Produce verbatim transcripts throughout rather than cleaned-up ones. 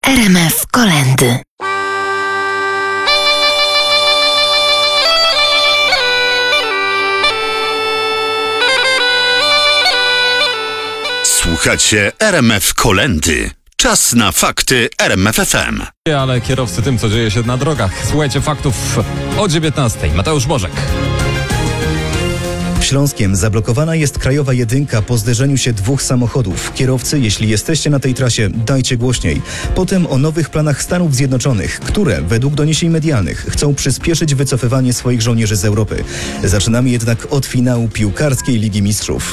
R M F Kolędy. Słuchacie R M F Kolędy. Czas na fakty R M F F M. Ale kierowcy tym, co dzieje się na drogach. Słuchajcie faktów o dziewiętnastej. Mateusz Bożek. W Śląskiem zablokowana jest krajowa jedynka po zderzeniu się dwóch samochodów. Kierowcy, jeśli jesteście na tej trasie, dajcie głośniej. Potem o nowych planach Stanów Zjednoczonych, które, według doniesień medialnych, chcą przyspieszyć wycofywanie swoich żołnierzy z Europy. Zaczynamy jednak od finału piłkarskiej Ligi Mistrzów.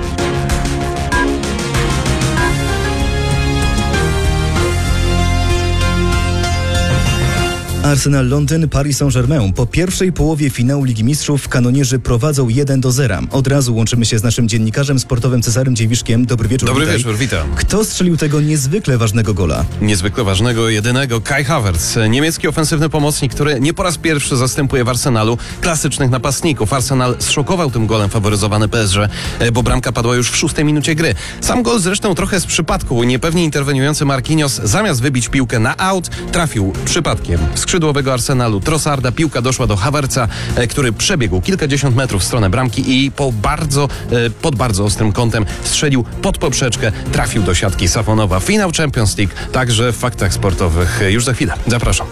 Arsenal Londyn, Paris Saint-Germain. Po pierwszej połowie finału Ligi Mistrzów kanonierzy prowadzą jeden do zera. Od razu łączymy się z naszym dziennikarzem sportowym Cezarym Dziewiszkiem. Dobry wieczór. Dobry witaj. wieczór, witam. Kto strzelił tego niezwykle ważnego gola? Niezwykle ważnego, jedynego, Kai Havertz. Niemiecki ofensywny pomocnik, który nie po raz pierwszy zastępuje w Arsenalu klasycznych napastników. Arsenal zszokował tym golem faworyzowany P S G, bo bramka padła już w szóstej minucie gry. Sam gol zresztą trochę z przypadku. Niepewnie interweniujący Marquinhos zamiast wybić piłkę na aut, trafił przypadkiem w skrzydłowego Arsenalu Trossarda. Piłka doszła do Havertza, który przebiegł kilkadziesiąt metrów w stronę bramki i po bardzo, pod bardzo ostrym kątem strzelił pod poprzeczkę, trafił do siatki Safonowa. Finał Champions League, także w faktach sportowych już za chwilę. Zapraszam.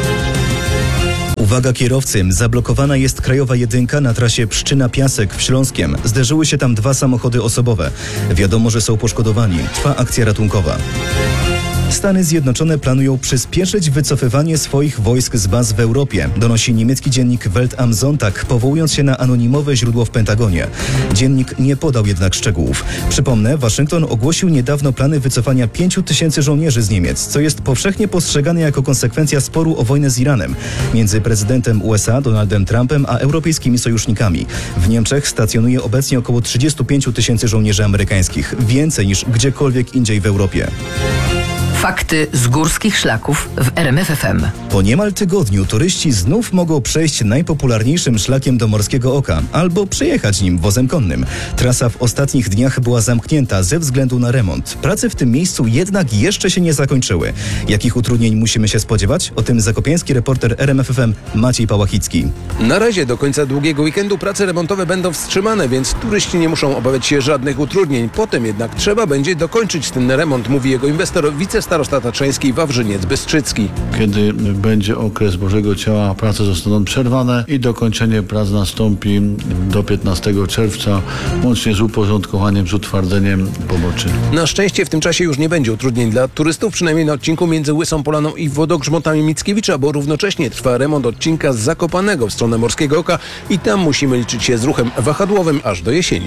Uwaga kierowcy, zablokowana jest krajowa jedynka na trasie Pszczyna-Piasek w Śląskiem. Zderzyły się tam dwa samochody osobowe. Wiadomo, że są poszkodowani. Trwa akcja ratunkowa. Stany Zjednoczone planują przyspieszyć wycofywanie swoich wojsk z baz w Europie, donosi niemiecki dziennik Welt am Sonntag, powołując się na anonimowe źródło w Pentagonie. Dziennik nie podał jednak szczegółów. Przypomnę, Waszyngton ogłosił niedawno plany wycofania pięciu tysięcy żołnierzy z Niemiec, co jest powszechnie postrzegane jako konsekwencja sporu o wojnę z Iranem między prezydentem U S A Donaldem Trumpem a europejskimi sojusznikami. W Niemczech stacjonuje obecnie około trzydziestu pięciu tysięcy żołnierzy amerykańskich, więcej niż gdziekolwiek indziej w Europie. Fakty z górskich szlaków w R M F F M. Po niemal tygodniu turyści znów mogą przejść najpopularniejszym szlakiem do Morskiego Oka albo przejechać nim wozem konnym. Trasa w ostatnich dniach była zamknięta ze względu na remont. Prace w tym miejscu jednak jeszcze się nie zakończyły. Jakich utrudnień musimy się spodziewać? O tym zakopiański reporter R M F F M Maciej Pałachicki. Na razie do końca długiego weekendu prace remontowe będą wstrzymane, więc turyści nie muszą obawiać się żadnych utrudnień. Potem jednak trzeba będzie dokończyć ten remont, mówi jego inwestor, wicestarosta tatrzański Wawrzyniec Bystrzycki. Kiedy będzie okres Bożego Ciała, prace zostaną przerwane i dokończenie prac nastąpi do piętnastego czerwca, łącznie z uporządkowaniem, z utwardzeniem poboczy. Na szczęście w tym czasie już nie będzie utrudnień dla turystów, przynajmniej na odcinku między Łysą Polaną i Wodogrzmotami Mickiewicza, bo równocześnie trwa remont odcinka z Zakopanego w stronę Morskiego Oka i tam musimy liczyć się z ruchem wahadłowym aż do jesieni.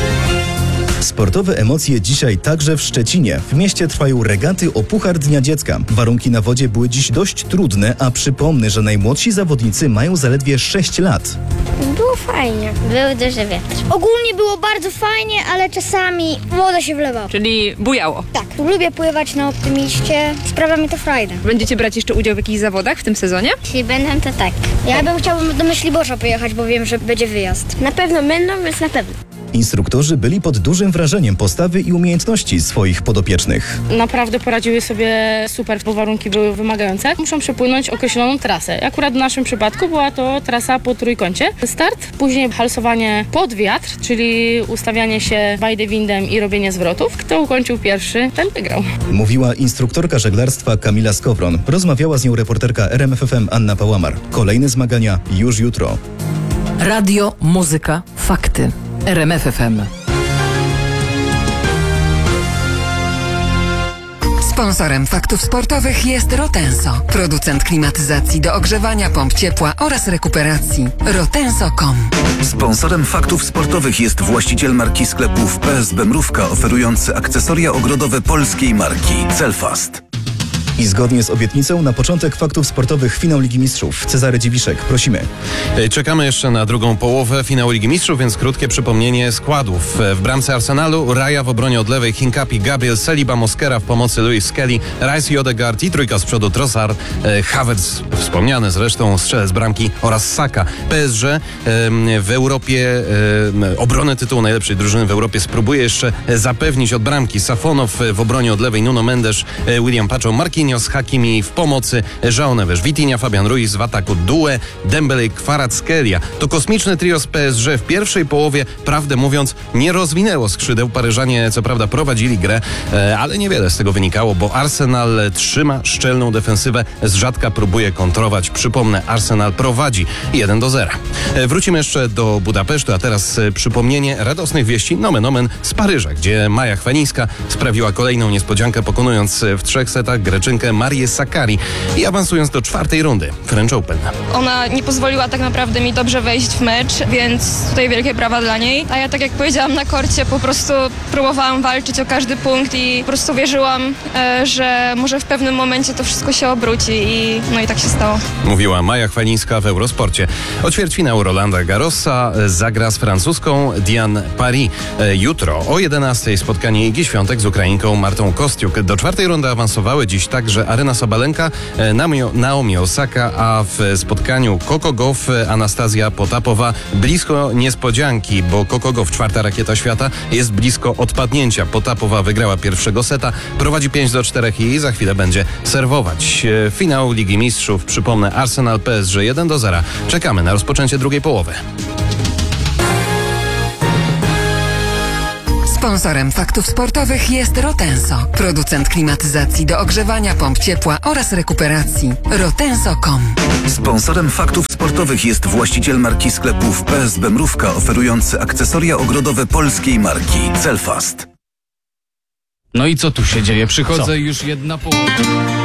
Sportowe emocje dzisiaj także w Szczecinie. W mieście trwają regaty o Puchar Dnia Dziecka. Warunki na wodzie były dziś dość trudne, a przypomnę, że najmłodsi zawodnicy mają zaledwie sześć lat. Było fajnie. Był duży wiatr. Ogólnie było bardzo fajnie, ale czasami woda się wlewała. Czyli bujało. Tak. Lubię pływać na Optymiście. Sprawia mi to frajdę. Będziecie brać jeszcze udział w jakichś zawodach w tym sezonie? Jeśli będę, to tak. Ja bym chciałbym do Myślibosza pojechać, bo wiem, że będzie wyjazd. Na pewno będą, więc na pewno. Instruktorzy byli pod dużym wrażeniem postawy i umiejętności swoich podopiecznych. Naprawdę poradziły sobie super, bo warunki były wymagające. Muszą przepłynąć określoną trasę. Akurat w naszym przypadku była to trasa po trójkącie. Start, później halsowanie pod wiatr, czyli ustawianie się bajdewindem i robienie zwrotów. Kto ukończył pierwszy, ten wygrał. Mówiła instruktorka żeglarstwa Kamila Skowron. Rozmawiała z nią reporterka R M F F M Anna Pałamar. Kolejne zmagania już jutro. Radio, muzyka, fakty. R M F F M. Sponsorem faktów sportowych jest Rotenso, producent klimatyzacji do ogrzewania, pomp ciepła oraz rekuperacji. rotenso kropka com. Sponsorem faktów sportowych jest właściciel marki sklepów P S B Mrówka, oferujący akcesoria ogrodowe polskiej marki Celfast. I zgodnie z obietnicą na początek faktów sportowych finał Ligi Mistrzów. Cezary Dziwiszek, prosimy. Czekamy jeszcze na drugą połowę finału Ligi Mistrzów, więc krótkie przypomnienie składów. W bramce Arsenalu Raja, w obronie od lewej Hincapi, Gabriel, Saliba, Mosquera, w pomocy Luis Skelly, Rice i Odegaard i trójka z przodu Trossard, Havertz, wspomniany zresztą strzelec bramki oraz Saka. P S G w Europie, obronę tytułu najlepszej drużyny w Europie spróbuje jeszcze zapewnić od bramki. Safonow w obronie od lewej, Nuno Mendes, William Pacho, Marquinhos Marquinhos z Hakimi w pomocy, João Neves, Vitinha, Fabian Ruiz w ataku, Due, Dembele, Kvaratskhelia. To kosmiczne trio z P S G w pierwszej połowie, prawdę mówiąc, nie rozwinęło skrzydeł. Paryżanie co prawda prowadzili grę, e, ale niewiele z tego wynikało, bo Arsenal trzyma szczelną defensywę, z rzadka próbuje kontrować. Przypomnę, Arsenal prowadzi jeden do zera. E, wrócimy jeszcze do Budapesztu, a teraz e, przypomnienie radosnych wieści, nomen omen, z Paryża, gdzie Maja Chwalińska sprawiła kolejną niespodziankę, pokonując w trzech setach Greczynkę Marię Sakkari i awansując do czwartej rundy French Open. Ona nie pozwoliła tak naprawdę mi dobrze wejść w mecz, więc tutaj wielkie brawa dla niej. A ja, tak jak powiedziałam na korcie, po prostu próbowałam walczyć o każdy punkt i po prostu wierzyłam, e, że może w pewnym momencie to wszystko się obróci i no i tak się stało. Mówiła Maja Chwalińska w Eurosporcie. O ćwierćfinał Rolanda Garrosa zagra z francuską Diane Paris. E, jutro o jedenastej spotkanie Igi Świątek z Ukrainką Martą Kostiuk. Do czwartej rundy awansowały dziś także Aryna Sabalenka, e, Naomi Osaka, a w spotkaniu Coco Gauff, Anastazja Potapowa blisko niespodzianki, bo Coco Gauff, czwarta rakieta świata, jest blisko odpadnięcia. Potapowa wygrała pierwszego seta, prowadzi pięć do czterech i za chwilę będzie serwować. E, finał Ligi Mistrzów, przypomnę, Arsenal P S G jeden do zera. Czekamy na rozpoczęcie drugiej połowy. Sponsorem faktów sportowych jest Rotenso, producent klimatyzacji do ogrzewania, pomp ciepła oraz rekuperacji. rotenso kropka com. Sponsorem faktów sportowych jest właściciel marki sklepów P S B Mrówka, oferujący akcesoria ogrodowe polskiej marki Celfast. No i co tu się dzieje? Przychodzę już jedna połowa.